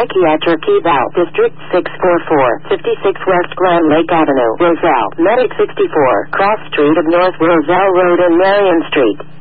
Psychiatric Eval, District 644, 56 West Grand Lake Avenue, Roselle, Medic 64, Cross Street of North Roselle Road and Marion Street.